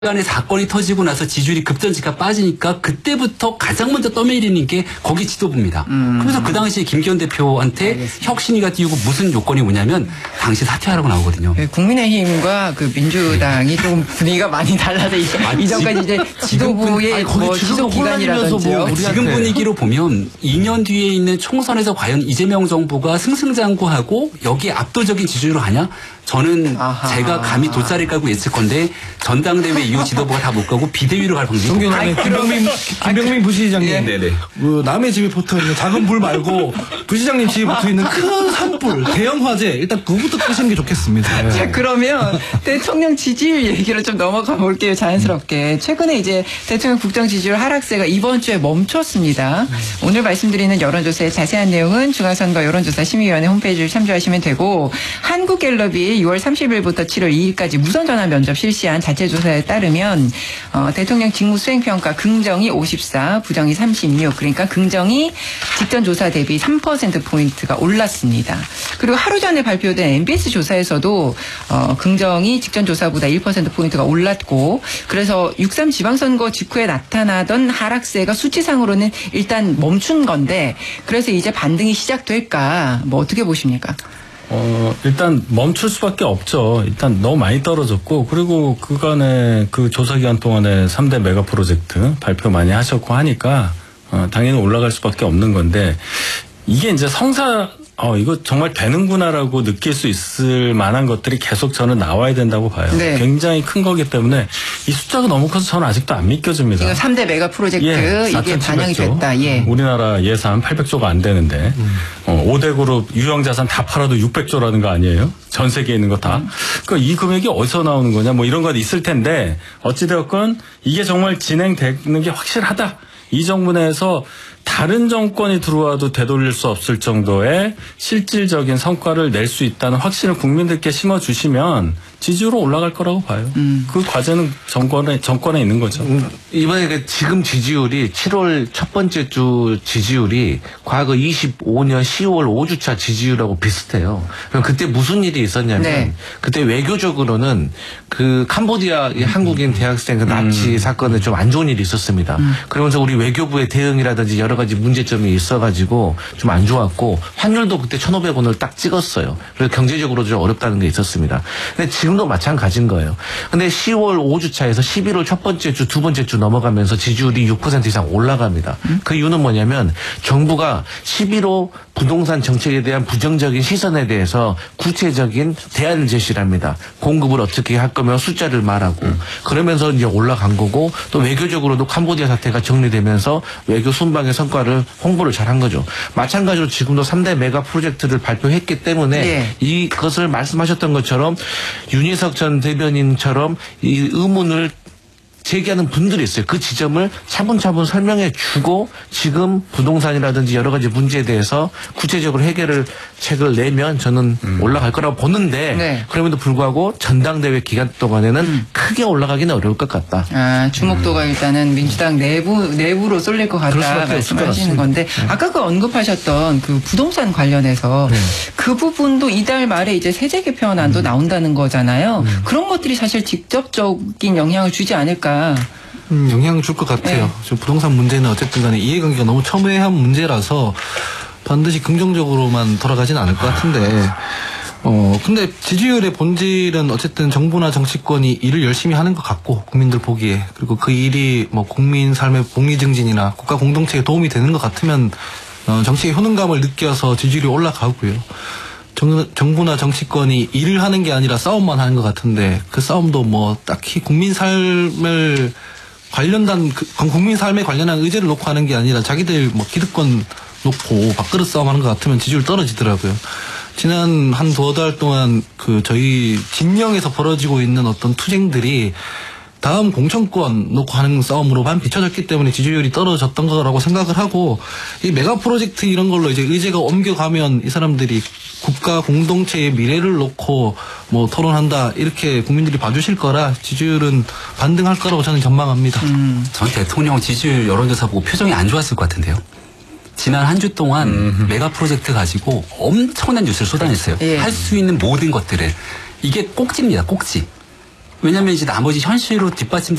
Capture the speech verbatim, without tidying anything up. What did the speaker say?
간의 사건이 터지고 나서 지지율이 급전직하 빠지니까 그때부터 가장 먼저 떠밀리는 게 거기 지도부입니다. 음. 그래서 그 당시에 김기현 대표한테 알겠습니다. 혁신위가 띄우고 무슨 요건이 뭐냐면 당시 사퇴하라고 나오거든요. 네, 국민의힘과 그 민주당이 좀 분위기가 많이 달라서 이제 아니, 이전까지 이제 지도부의 아니, 뭐 지속 기간이라든지 뭐 지금 분위기로 보면 이 년 뒤에 있는 총선에서 과연 이재명 정부가 승승장구하고 여기에 압도적인 지지율로 가냐? 저는 아하. 제가 감히 돗자리 깔고 있을 건데 전당대회 이후 지도부가 다 못 가고 비대위로 갈 확률이 존경하는 김병민, 김병민 부시장님. 예. 네네. 그 남의 집에 붙어 있는 작은 불 말고 부시장님 집에 붙어 있는 큰 산불, 대형 화재 일단 그거부터 끄시는 게 좋겠습니다. 네. 자, 그러면 대통령 지지율 얘기로 좀 넘어가 볼게요. 자연스럽게. 최근에 이제 대통령 국정 지지율 하락세가 이번 주에 멈췄습니다. 음. 오늘 말씀드리는 여론조사의 자세한 내용은 중앙선거 여론조사 심의위원회 홈페이지를 참조하시면 되고 한국갤럽이 유월 삼십일부터 칠월 이일까지 무선 전화 면접 실시한 자체 조사에 따르면 어, 대통령 직무 수행 평가 긍정이 오십사, 부정이 삼십육. 그러니까 긍정이 직전 조사 대비 삼 퍼센트 포인트가 올랐습니다. 그리고 하루 전에 발표된 엠비에스 조사에서도 어, 긍정이 직전 조사보다 일 퍼센트 포인트가 올랐고 그래서 육삼 지방선거 직후에 나타나던 하락세가 수치상으로는 일단 멈춘 건데 그래서 이제 반등이 시작될까 뭐 어떻게 보십니까? 어, 일단 멈출 수밖에 없죠. 일단 너무 많이 떨어졌고, 그리고 그간에 그 조사기간 동안에 삼 대 메가 프로젝트 발표 많이 하셨고 하니까, 어, 당연히 올라갈 수밖에 없는 건데, 이게 이제 성사, 어, 이거 정말 되는구나라고 느낄 수 있을 만한 것들이 계속 저는 나와야 된다고 봐요. 네. 굉장히 큰 거기 때문에 이 숫자가 너무 커서 저는 아직도 안 믿겨집니다. 이거 삼 대 메가 프로젝트 예, 이게 반영이 됐다. 예. 우리나라 예산 팔백조가 안 되는데 음. 어, 오 대 그룹 유형자산 다 팔아도 육백조라는 거 아니에요? 전 세계에 있는 거 다. 음. 그러니까 이 금액이 어디서 나오는 거냐 뭐 이런 거 있을 텐데 어찌되었건 이게 정말 진행되는 게 확실하다. 이 정부 내에서 다른 정권이 들어와도 되돌릴 수 없을 정도의 실질적인 성과를 낼 수 있다는 확신을 국민들께 심어주시면 지지율로 올라갈 거라고 봐요. 음. 그 과제는 정권에, 정권에 있는 거죠. 음, 이번에 지금 지지율이 칠월 첫 번째 주 지지율이 과거 이십오 년 시월 오 주차 지지율하고 비슷해요. 그럼 그때 무슨 일이 있었냐면 네. 그때 외교적으로는 그 캄보디아 음. 한국인 대학생 그 납치 음. 사건에 좀 안 좋은 일이 있었습니다. 음. 그러면서 우리 외교부의 대응이라든지 여러 가지 문제점이 있어가지고 좀 안 좋았고 환율도 그때 천오백 원을 딱 찍었어요. 그래서 경제적으로 좀 어렵다는 게 있었습니다. 근데 지금도 마찬가지인 거예요. 근데 시월 오 주차에서 십일월 첫 번째 주, 두 번째 주 넘어가면서 지지율이 육 퍼센트 이상 올라갑니다. 음? 그 이유는 뭐냐면 정부가 십일호 부동산 정책에 대한 부정적인 시선에 대해서 구체적인 대안을 제시를 합니다. 공급을 어떻게 할 거면 숫자를 말하고 음. 그러면서 이제 올라간 거고 또 외교적으로도 캄보디아 사태가 정리되면서 외교 순방의 성과를 홍보를 잘한 거죠. 마찬가지로 지금도 삼 대 메가 프로젝트를 발표했기 때문에 네. 이것을 말씀하셨던 것처럼 윤희석 전 대변인처럼 이 의문을 제기하는 분들이 있어요. 그 지점을 차분차분 설명해 주고 지금 부동산이라든지 여러 가지 문제에 대해서 구체적으로 해결을 책을 내면 저는 음. 올라갈 거라고 보는데 네. 그럼에도 불구하고 전당대회 기간 동안에는 음. 크게 올라가기는 어려울 것 같다. 아, 주목도가 음. 일단은 민주당 내부, 내부로 쏠릴 것 같다 말씀하시는 건데 네. 아까 그 언급하셨던 그 부동산 관련해서 네. 그 부분도 이달 말에 이제 세제 개편안도 음. 나온다는 거잖아요. 음. 그런 것들이 사실 직접적인 영향을 주지 않을까. 음, 영향을 줄 것 같아요. 네. 저 부동산 문제는 어쨌든 간에 이해관계가 너무 첨예한 문제라서 반드시 긍정적으로만 돌아가진 않을 것 같은데 어 근데 지지율의 본질은 어쨌든 정부나 정치권이 일을 열심히 하는 것 같고 국민들 보기에 그리고 그 일이 뭐 국민 삶의 복리 증진이나 국가 공동체에 도움이 되는 것 같으면 어, 정치의 효능감을 느껴서 지지율이 올라가고요. 정, 정부나 정치권이 일을 하는 게 아니라 싸움만 하는 것 같은데 그 싸움도 뭐 딱히 국민 삶을 관련된 그, 국민 삶에 관련한 의제를 놓고 하는 게 아니라 자기들 뭐 기득권 놓고 밥그릇 싸움하는 것 같으면 지지율 떨어지더라고요. 지난 한 두어 달 동안 그 저희 진영에서 벌어지고 있는 어떤 투쟁들이 다음 공천권 놓고 하는 싸움으로만 비춰졌기 때문에 지지율이 떨어졌던 거라고 생각을 하고 이 메가 프로젝트 이런 걸로 이제 의제가 옮겨가면 이 사람들이 국가 공동체의 미래를 놓고 뭐 토론한다 이렇게 국민들이 봐주실 거라 지지율은 반등할 거라고 저는 전망합니다. 음, 전 대통령 지지율 여론조사 보고 표정이 안 좋았을 것 같은데요. 지난 한 주 동안 음. 메가 프로젝트 가지고 엄청난 뉴스를 쏟아냈어요. 예. 할 수 있는 모든 것들을. 이게 꼭지입니다. 꼭지. 왜냐하면 이제 나머지 현실로 뒷받침